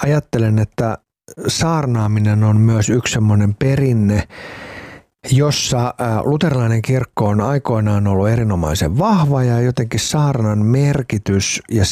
ajattelen, että saarnaaminen on myös yksi semmoinen perinne, jossa luterilainen kirkko on aikoinaan ollut erinomaisen vahva ja jotenkin saarnan merkitys ja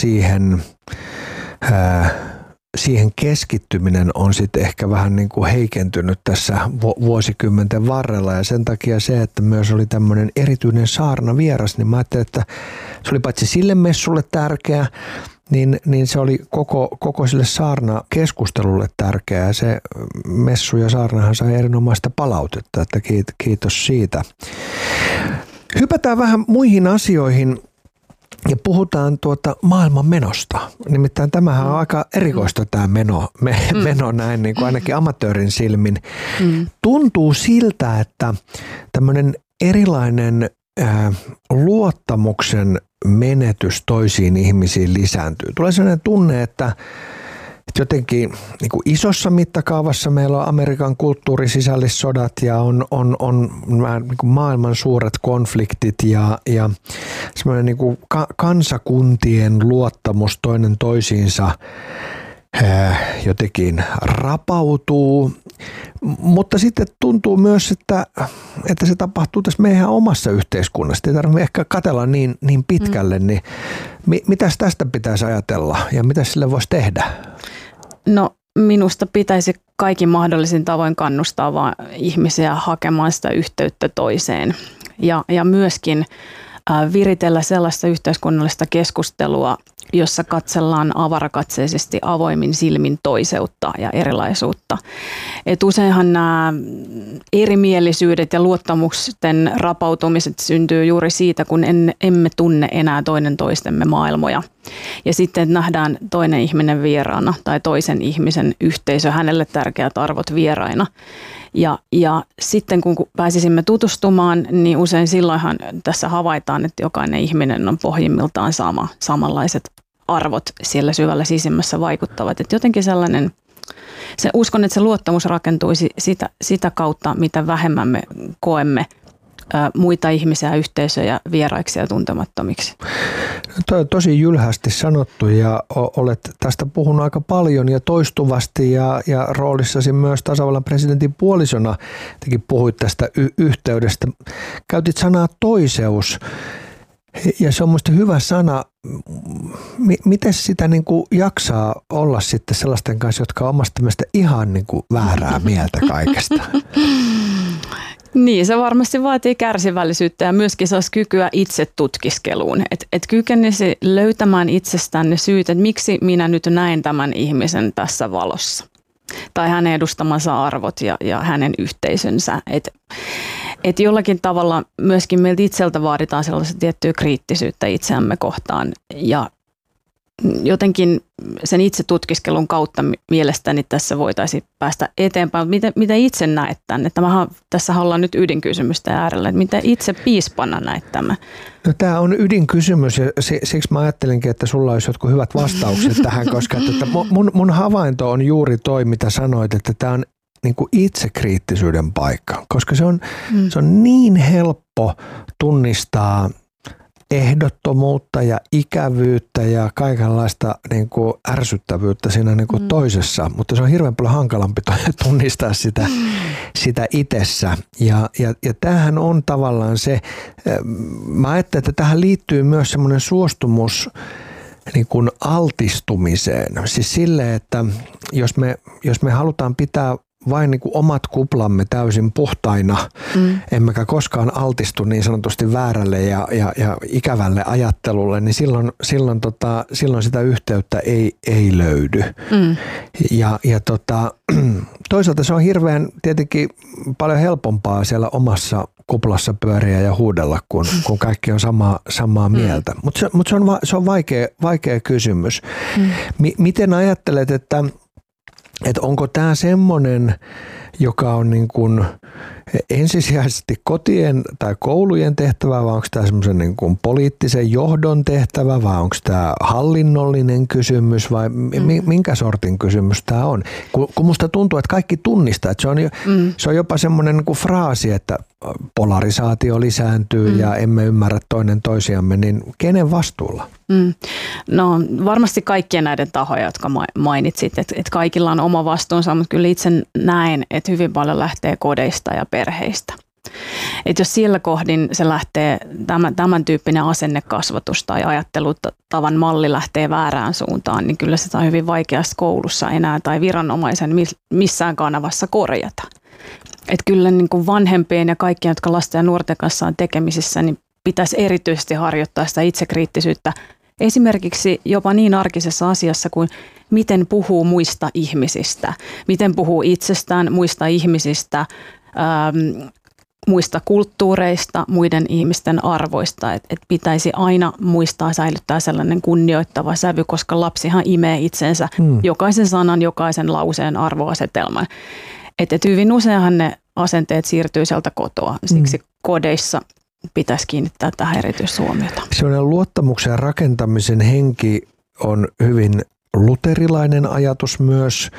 siihen keskittyminen on sitten ehkä vähän niin kuin heikentynyt tässä vuosikymmenten varrella ja sen takia se, että myös oli tämmöinen erityinen saarnavieras, niin mä ajattelin, että se oli paitsi sille messulle tärkeä, niin se oli koko sille saarnakeskustelulle tärkeää ja se messu ja saarnahan sai erinomaista palautetta, että kiitos siitä. Hypätään vähän muihin asioihin. Ja puhutaan maailman menosta. Nimittäin tämähän on aika erikoista tämä meno näin niin kuin ainakin amatöörin silmin. Tuntuu siltä, että tämmöinen erilainen luottamuksen menetys toisiin ihmisiin lisääntyy. Tulee sellainen tunne, että jotenkin niin kuin isossa mittakaavassa meillä on Amerikan kulttuurisisällissodat ja on niin kuin maailman suuret konfliktit ja semmoinen niin kuin kansakuntien luottamus toinen toisiinsa jotenkin rapautuu, mutta sitten tuntuu myös, että se tapahtuu tässä meidän omassa yhteiskunnassa. Ei tarvitse ehkä katsella niin pitkälle, niin mitäs tästä pitäisi ajatella ja mitä sille voisi tehdä? No minusta pitäisi kaikin mahdollisin tavoin kannustaa vaan ihmisiä hakemaan sitä yhteyttä toiseen ja myöskin viritellä sellaista yhteiskunnallista keskustelua, jossa katsellaan avarakatseisesti avoimin silmin toiseutta ja erilaisuutta. Et useinhan nämä erimielisyydet ja luottamusten rapautumiset syntyy juuri siitä, kun emme tunne enää toinen toistemme maailmoja. Ja sitten nähdään toinen ihminen vieraana tai toisen ihmisen yhteisö, hänelle tärkeät arvot vieraina. Ja sitten kun pääsisimme tutustumaan, niin usein silloinhan tässä havaitaan, että jokainen ihminen on pohjimmiltaan samanlaiset arvot siellä syvällä sisimmässä vaikuttavat. Että jotenkin uskon, että se luottamus rakentuisi sitä kautta, mitä vähemmän me koemme muita ihmisiä, yhteisöjä vieraiksi ja tuntemattomiksi. Toi on tosi jylhästi sanottu ja olet tästä puhunut aika paljon ja toistuvasti ja roolissasi myös tasavallan presidentin puolisona tekin puhuit tästä yhteydestä. Käytit sanaa toiseus ja se on minusta hyvä sana. Miten sitä niin kuin jaksaa olla sitten sellaisten kanssa, jotka on omasta mielestä ihan niin kuin väärää mieltä kaikesta? Niin, se varmasti vaatii kärsivällisyyttä ja myöskin saisi kykyä itse tutkiskeluun. Et kykenisi löytämään itsestään ne syyt, että miksi minä nyt näen tämän ihmisen tässä valossa. Tai hänen edustamansa arvot ja hänen yhteisönsä. Et jollakin tavalla myöskin meiltä itseltä vaaditaan sellaista tiettyä kriittisyyttä itseämme kohtaan ja jotenkin sen itse tutkiskelun kautta mielestäni tässä voitaisiin päästä eteenpäin. Mitä itse näet tänne? Tässä ollaan nyt ydinkysymystä äärellä. Mitä itse piispana näet tämän? No, tämä on ydinkysymys ja siksi mä ajattelinkin, että sulla olisi jotkut hyvät vastaukset tähän, koska mun havainto on juuri toi, mitä sanoit, että tämä on niin kuin itsekriittisyyden paikka, koska se on niin helppo tunnistaa ehdottomuutta ja ikävyyttä ja kaikenlaista niin kuin ärsyttävyyttä siinä niin kuin toisessa, mutta se on hirveän paljon hankalampi tunnistaa sitä itsessä. Ja tämähän on tavallaan se, mä ajattelen, että tähän liittyy myös semmoinen suostumus niin kuin altistumiseen. Siis sille, että jos me halutaan pitää vain niin kuin omat kuplamme täysin puhtaina, emmekä koskaan altistu niin sanotusti väärälle ja ikävälle ajattelulle, niin silloin sitä yhteyttä ei löydy. Ja toisaalta se on hirveän tietenkin paljon helpompaa siellä omassa kuplassa pyöriä ja huudella, kun kaikki on samaa mieltä. Mutta se on vaikea kysymys. Miten ajattelet, että onko tämä semmoinen joka on niin kuin ensisijaisesti kotien tai koulujen tehtävä, vai onko tämä semmoisen niin kuin poliittisen johdon tehtävä, vai onko tämä hallinnollinen kysymys, vai minkä sortin kysymys tämä on? Kun musta tuntuu, että kaikki tunnistaa, että se on jopa semmoinen niin kuin fraasi, että polarisaatio lisääntyy ja emme ymmärrä toinen toisiamme, niin kenen vastuulla? No varmasti kaikkien näiden tahoja, jotka mainitsit, että kaikilla on oma vastuunsa, mutta kyllä itse näen, että hyvin paljon lähtee kodeista ja perheistä. Että jos siellä kohdin se lähtee, tämän tyyppinen asennekasvatus tai ajattelutavan malli lähtee väärään suuntaan, niin kyllä sitä on hyvin vaikeasti koulussa enää tai viranomaisen missään kanavassa korjata. Että kyllä niin kuin vanhempien ja kaikkien, jotka lasten ja nuorten kanssa on tekemisissä, niin pitäisi erityisesti harjoittaa sitä itsekriittisyyttä. Esimerkiksi jopa niin arkisessa asiassa kuin miten puhuu muista ihmisistä, miten puhuu itsestään, muista ihmisistä, muista kulttuureista, muiden ihmisten arvoista. Et pitäisi aina muistaa säilyttää sellainen kunnioittava sävy, koska lapsihan imee itsensä jokaisen sanan, jokaisen lauseen arvoasetelman. Et hyvin useinhan ne asenteet siirtyy sieltä kotoa, siksi kodeissa pitäisi kiinnittää tähän erityishuomiota. Sellainen luottamuksen rakentamisen henki on hyvin luterilainen ajatus myös.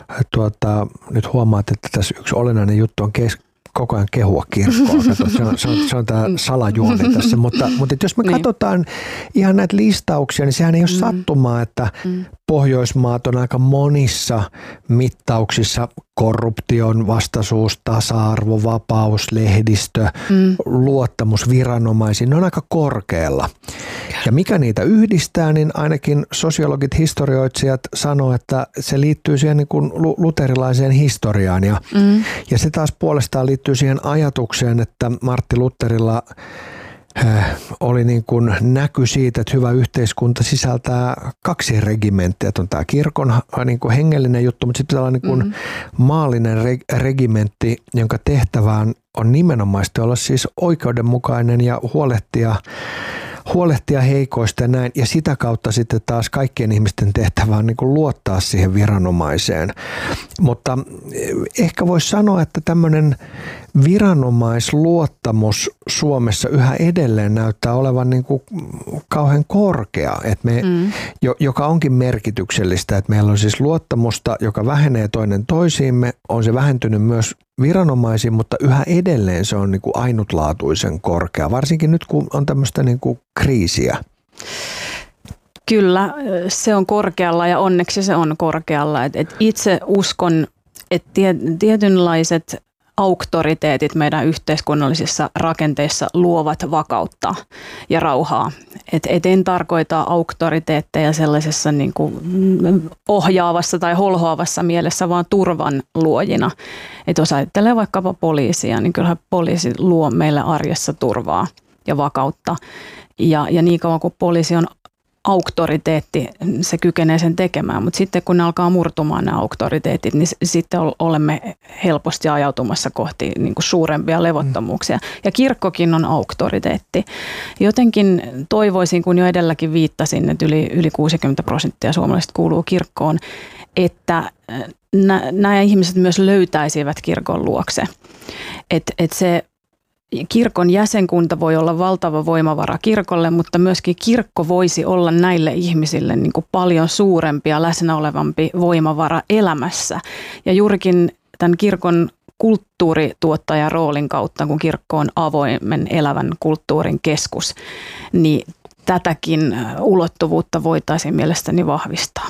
Nyt huomaat, että tässä yksi olennainen juttu on koko ajan kehua kirkkoa. Se on tämä salajuoni tässä. Mutta jos me katsotaan ihan näitä listauksia, niin sehän ei ole sattumaa, että Pohjoismaat on aika monissa mittauksissa korruption vastaisuus, tasa-arvo, vapaus, lehdistö, luottamus viranomaisiin, ne on aika korkealla. Ja mikä niitä yhdistää, niin ainakin sosiologit, historioitsijat sanoo, että se liittyy siihen niin kuin luterilaiseen historiaan. Ja se taas puolestaan liittyy siihen ajatukseen, että Martti Lutherilla oli niin kuin näky siitä, että hyvä yhteiskunta sisältää kaksi regimenttiä. On tämä kirkon niin kuin hengellinen juttu, mutta sitten pitää olla niin kuin maallinen regimentti, jonka tehtävään on nimenomaisesti olla siis oikeudenmukainen ja huolehtia heikoista ja näin. Ja sitä kautta sitten taas kaikkien ihmisten tehtävä on niin kuin luottaa siihen viranomaiseen. Mutta ehkä voisi sanoa, että tämmöinen viranomaisluottamus Suomessa yhä edelleen näyttää olevan niin kuin kauhean korkea, että joka onkin merkityksellistä, että meillä on siis luottamusta, joka vähenee toinen toisiimme, on se vähentynyt myös viranomaisiin, mutta yhä edelleen se on niin kuin ainutlaatuisen korkea, varsinkin nyt kun on tämmöistä niin kuin kriisiä. Kyllä, se on korkealla ja onneksi se on korkealla. Et itse uskon, että tietynlaiset auktoriteetit meidän yhteiskunnallisissa rakenteissa luovat vakautta ja rauhaa. Et en tarkoita auktoriteetteja sellaisessa niin kuin ohjaavassa tai holhoavassa mielessä, vaan turvan luojina. Et jos ajattelee vaikkapa poliisia, niin kyllähän poliisi luo meille arjessa turvaa ja vakautta. Ja niin kauan kuin poliisi on auktoriteetti, se kykenee sen tekemään, mutta sitten kun ne alkaa murtumaan nämä auktoriteetit, niin sitten olemme helposti ajautumassa kohti niin kuin suurempia levottomuuksia. Ja kirkkokin on auktoriteetti. Jotenkin toivoisin, kun jo edelläkin viittasin, että yli 60% suomalaiset kuuluu kirkkoon, että nämä ihmiset myös löytäisivät kirkon luokse. Että se kirkon jäsenkunta voi olla valtava voimavara kirkolle, mutta myöskin kirkko voisi olla näille ihmisille niin kuin paljon suurempi ja läsnä olevampi voimavara elämässä. Ja juurikin tämän kirkon kulttuurituottajan roolin kautta, kun kirkko on avoimen elävän kulttuurin keskus, niin tätäkin ulottuvuutta voitaisiin mielestäni vahvistaa.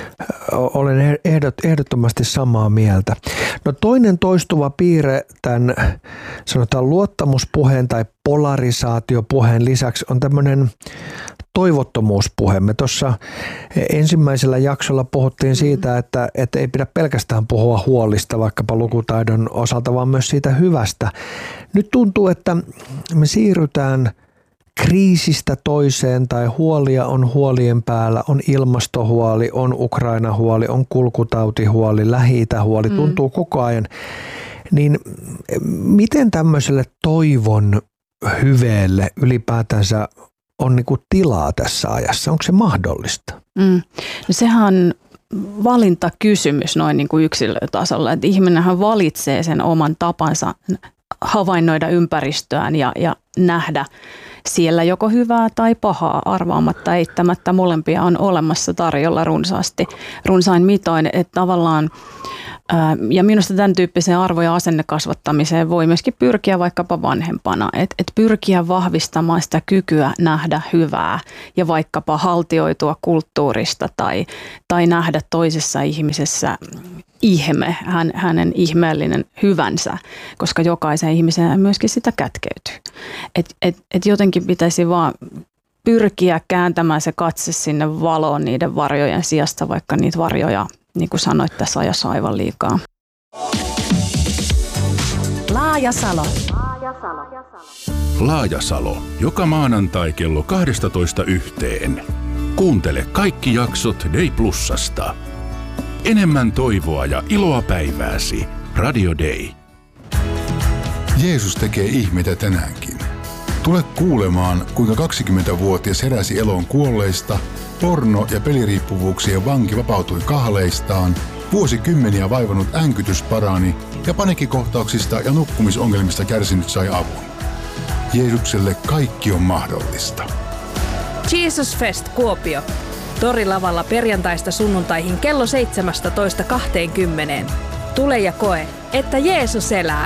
Olen ehdottomasti samaa mieltä. No toinen toistuva piirre tämän sanotaan luottamuspuheen tai polarisaatiopuheen lisäksi on tämmöinen toivottomuuspuhe. Me tuossa ensimmäisellä jaksolla puhuttiin siitä, että ei pidä pelkästään puhua huolista vaikkapa lukutaidon osalta, vaan myös siitä hyvästä. Nyt tuntuu, että me siirrytään kriisistä toiseen tai huolia on huolien päällä, on ilmastohuoli, on Ukraina-huoli, on kulkutautihuoli, Lähi-Itä-huoli, tuntuu koko ajan. Niin miten tämmöiselle toivon hyveelle ylipäätänsä on niinku tilaa tässä ajassa? Onko se mahdollista? No sehän on valintakysymys noin niin kuin yksilötasolla, että ihminenhän valitsee sen oman tapansa havainnoida ympäristöään ja nähdä siellä joko hyvää tai pahaa, arvaamatta eittämättä molempia on olemassa tarjolla runsain mitoin, että tavallaan ja minusta tämän tyyppiseen arvo- ja asennekasvattamiseen voi myöskin pyrkiä vaikkapa vanhempana, että pyrkiä vahvistamaan sitä kykyä nähdä hyvää ja vaikkapa haltioitua kulttuurista tai nähdä toisessa ihmisessä ihme, hänen ihmeellinen hyvänsä, koska jokaisen ihmisen myöskin sitä kätkeytyy. Et jotenkin pitäisi vaan pyrkiä kääntämään se katse sinne valoon niiden varjojen sijasta, vaikka niitä varjoja, niin kuin sanoit, tässä ajassa aivan liikaa. Laajasalo. Laajasalo. Joka maanantai kello 12:00. Kuuntele kaikki jaksot Day Plusasta. Enemmän toivoa ja iloa päivääsi. Radio Day. Jeesus tekee ihmeitä tänäänkin. Tule kuulemaan, kuinka 20-vuotias heräsi eloon kuolleista, porno- ja peliriippuvuuksien vanki vapautui kahleistaan, vuosikymmeniä vaivannut änkytys parani ja paniikkikohtauksista ja nukkumisongelmista kärsinyt sai avun. Jeesukselle kaikki on mahdollista. Jesus Fest Kuopio. Torilavalla perjantaista sunnuntaihin kello 17:20. Tule ja koe, että Jeesus elää.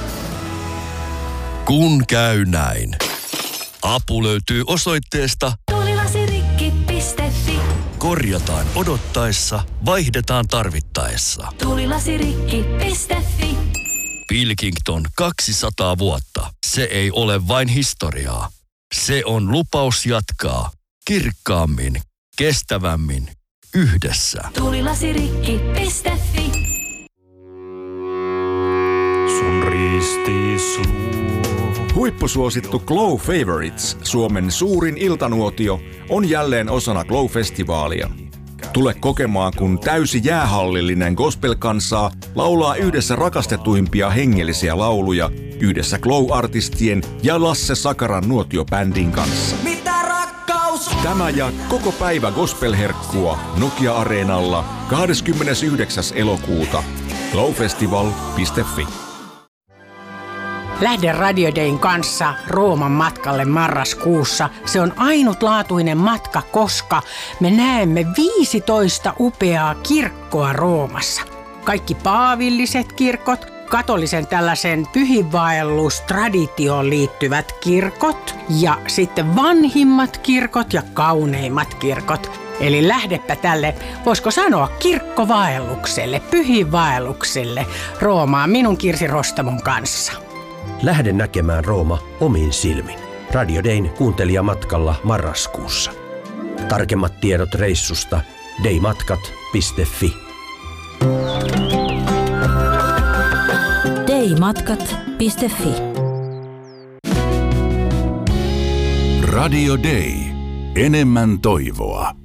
Kun käy näin. Apu löytyy osoitteesta tulilasirikki.fi. Korjataan odottaessa, vaihdetaan tarvittaessa. Tulilasirikki.fi. Pilkington 200 vuotta. Se ei ole vain historiaa. Se on lupaus jatkaa kirkkaammin, kestävämmin, yhdessä. Tulilasirikki.fi. Sun ristis luo. Huippusuosittu Glow Favorites, Suomen suurin iltanuotio, on jälleen osana Glow-festivaalia. Tule kokemaan, kun täysi jäähallillinen gospel-kansaa laulaa yhdessä rakastetuimpia hengellisiä lauluja yhdessä Glow-artistien ja Lasse Sakaran nuotiobändin kanssa. Mitä rakkaus? Tämä ja koko päivä gospel-herkkua Nokia-areenalla 29. elokuuta. glowfestival.fi. Lähde Radio Dayn kanssa Rooman matkalle marraskuussa. Se on ainutlaatuinen matka, koska me näemme 15 upeaa kirkkoa Roomassa. Kaikki paavilliset kirkot, katolisen tällaisen pyhinvaellustraditioon liittyvät kirkot ja sitten vanhimmat kirkot ja kauneimmat kirkot. Eli lähdepä tälle, voisiko sanoa, kirkkovaellukselle, pyhinvaellukselle Roomaan minun Kirsi Rostamon kanssa. Lähde näkemään Rooma omin silmin. Radio Dayn kuuntelijamatkalla marraskuussa. Tarkemmat tiedot reissusta daymatkat.fi. daymatkat.fi. Radio Day. Enemmän toivoa.